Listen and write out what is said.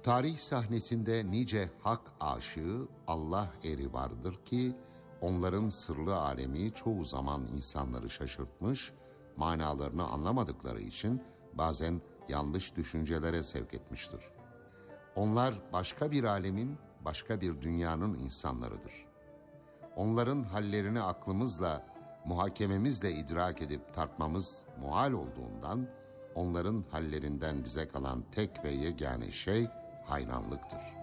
Tarih sahnesinde nice hak aşığı Allah eri vardır ki onların sırlı alemi çoğu zaman insanları şaşırtmış, manalarını anlamadıkları için bazen yanlış düşüncelere sevk etmiştir. Onlar başka bir alemin, başka bir dünyanın insanlarıdır. Onların hallerini aklımızla, muhakememizle idrak edip tartmamız muhal olduğundan, onların hallerinden bize kalan tek ve yegane şey hayranlıktır.